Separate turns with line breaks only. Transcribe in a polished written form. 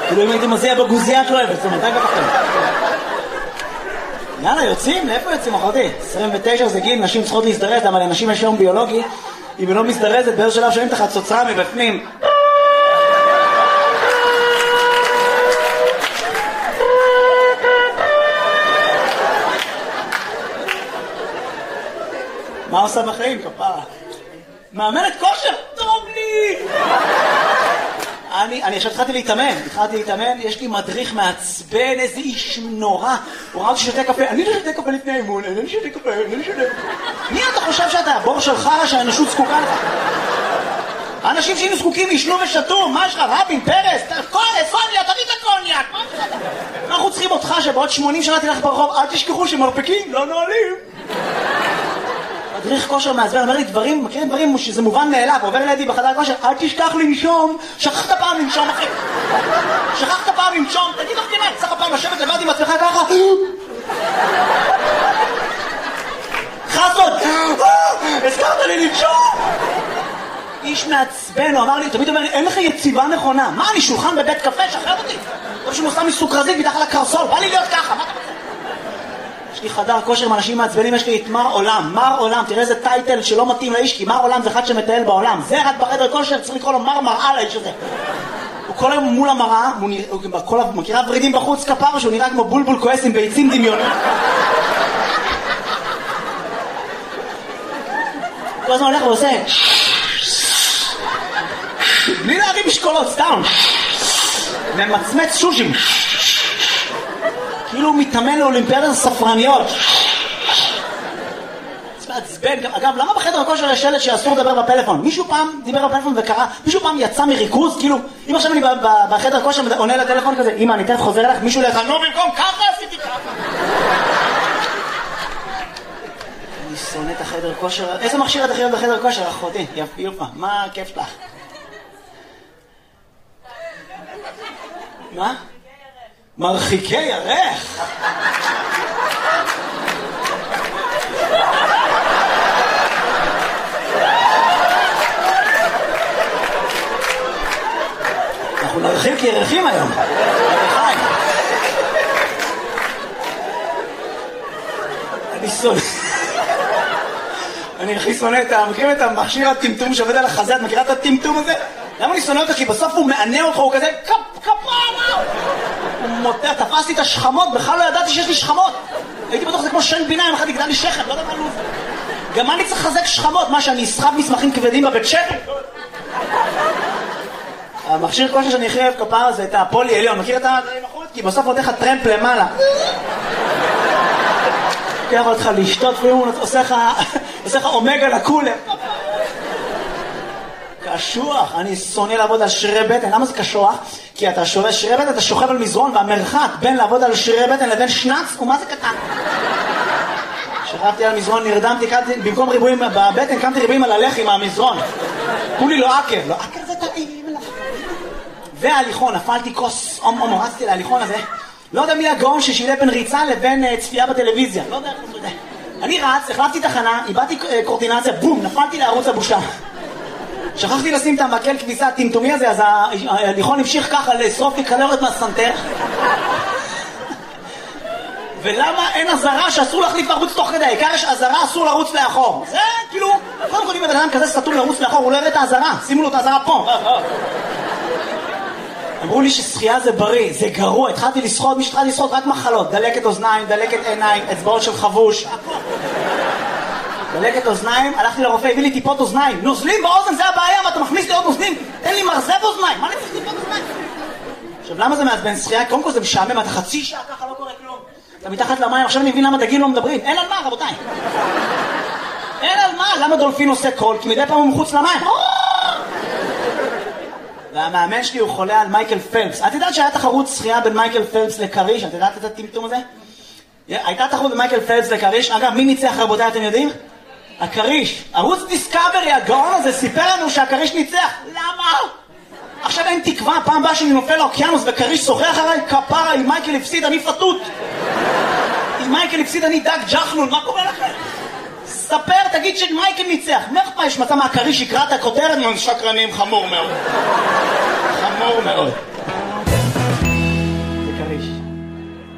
כאילו אם הייתי מזיע בגוזייה את לא אוהבת, זאת אומרת, רק בפחתם. יאללה, יוצאים? לאיפה יוצאים, אחותי? 29 זה גיל, נשים צריכות להזדרז, אבל לנשים יש יום ביולוגי, אם היא לא מזדרזת, באיזה שלב שומעים את החצוצרה מבפנים. מה עושה בחיים, כפרה? מאמנת כושר? טוב לי! אני עכשיו התחלתי להתאמן, יש לי מדריך מעצבן, איזה איש נורא. הוא ראה אותי שותה קפה, אני לא שותה קפה לפני אימון, אני שותה קפה. מי אתה חושב שאתה? הבור של חרא שהאנושות זקוקה לך? האנשים שהיינו זקוקים ישנו ושתו, מה יש לך? רבין, פרס, קוניאק, תביא את הקוניאק, מה יש לך? אנחנו צריכים אותך שבעוד 80 שנה תלך ברחוב, אל תשכחו שמרפקים לא נועלים. מדריך כושר מעצבן, אומר לי דברים, מכירים דברים שזה מובן מאליו, עובר לידי בחדר כושר, אל תשכח לנשום, שכחת פעם לנשום אחי, שכחת פעם לנשום, תגיד לך כנראה, צריך פעם לשבת לבד עם עצמך ככה, חסות, הזכרת לי לנשום, איש מעצבן, הוא אמר לי, תמיד אומר לי, אין לך יציבה נכונה, מה אני שולחן בבית קפה, שחרר אותי, טוב שהוא עושה מסוכרזית מתחת לקרסול, בא לי להיות ככה, מה אתה רוצה? יש לי חדר כושר עם אנשים מעצבנים, יש לי את מר עולם, תראה איזה טייטל שלא מתאים לאיש, כי מר עולם זה אחד שמטייל בעולם, זה רק בחדר כושר, צריך לקרוא לו מר מראה לאיש הזה. הוא כל היום מול המראה, הוא מכירה ורידים בחוץ כפרה, שהוא נראה כמו בולבול כועס עם ביצים דמיונות. כל הזמן הולך ועושה בלי להרים משקולות, סתם ממצמץ שושים כאילו הוא מתאמן לאולימפיאדת ספרניות. זה מעצבן. אגב, למה בחדר הכושר יש שלט שאסור לדבר בפלאפון? מישהו פעם דיבר בפלאפון וקרא, מישהו פעם יצא מריכוז, כאילו, אם עכשיו אני בחדר הכושר עונה לטלפון כזה, אמא, אני תכף חוזר אליך, מישהו לך, נו במקום, ככה עשיתי ככה. אני שונא את החדר כושר. איזה מכשיר את הכי אוהב בחדר כושר, אחותי? יפה, מה הכיף שלך? מה? מרחיקי ירך. אנחנו נרחיק ירחים היום. אני הכי שונא מכירים את המכשיר הטמטום שעובד על החזה, את מכירה את הטמטום הזה? למה אני שונא אותה? כי בסוף הוא מענה אותך, הוא כזה כפרה! הוא מותח, תפסתי את השכמות, בכלל לא ידעתי שיש לי שכמות. הייתי בטוח זה כמו שן ביניים, אחד יגדל לי שכם, לא יודע מה לוב. גם מה אני צריך לחזק שכמות? מה, שאני אסחב מסמכים כבדים בבית שכם? המכשיר כושר שאני הכי אוהב כפרה זה את הפולי עליון, מכיר את הדברים החוץ? כי בסוף עוד לך טרמפ למעלה. לוקח אותך לשתות, עושה לך אומגה לקולר. קשוח, אני שונא לעבוד על שרירי בטן. למה זה קשוח? כי אתה שווה שרירי בטן, אתה שוכב על מזרון, והמרחק בין לעבוד על שרירי בטן לבין שנץ הוא מה זה קטן. שכבתי על מזרון, נרדמתי, במקום ריבועים בבטן, קמתי ריבועים על הלחי מהמזרון. כולי לא עקב, לא עקב זה טעים. וההליכון, נפלתי כוס, רצתי להליכון הזה. לא יודע מי הגאון ששילה בין ריצה לבין צפייה בטלוויזיה. לא יודע, לא יודע. אני רץ, החלפתי תחנה, איבדתי קורטינציה, בום, נפלתי לערוץ הבושה. שכחתי לשים את המקל כביסה הטמטומי הזה, אז ההליכון המשיך ככה לשרוף לי קלוריות מהסנטר. ולמה אין עזרה שאסור להחליף ערוץ תוך כדי? העיקר יש עזרה, אסור לרוץ לאחור. זה כאילו, קודם כל אם בן אדם כזה סתום לרוץ לאחור, הוא לא יראה את העזרה, שימו לו את העזרה פה. אמרו לי ששחייה זה בריא, זה גרוע, התחלתי לשחות, מי שהתחלתי לשחות רק מחלות, דלקת אוזניים, דלקת עיניים, אצבעות של חבוש, דלקת אוזניים, הלכתי לרופא, הביא לי טיפות אוזניים, נוזלים באוזן, זה הבעיה, מה אתה מכניס לי עוד נוזלים? תן לי מרזב אוזניים, מה אני צריך טיפות אוזניים? עכשיו למה זה מעצבן שחייה? קודם כל זה משעמם, אתה חצי שעה ככה לא קורה כלום, אתה מתחת למים, עכשיו אני מבין למה דגים לא מדברים, אין על מה רבותיי, אין על מה, למה דולפין עושה קול? כי מדי פעם הוא מחוץ למים, והמאמן שלי הוא חולה על מייקל פלפס. את יודעת שהיה תחרות שחייה בין מייקל פלפס לקריש? את יודעת את הטמטום הזה? הייתה תחרות בין מייקל פלפס לקריש. אגב, מי ניצח רבותיי, אתם יודעים? הקריש. ערוץ דיסקאברי, הגאון הזה, סיפר לנו שהקריש ניצח. למה? עכשיו אין תקווה, פעם באה שאני נופל לאוקיינוס וקריש שוחח עליי, כפרה, אם מייקל הפסיד אני פתות. אם מייקל הפסיד אני דג ג'חנון, מה קורה לכם? ספר, תגיד שמייקל ניצח. מה יש מצא מהקריש יקרא את הכותרת? שקרנים, חמור מאוד. חמור מאוד. לכריש.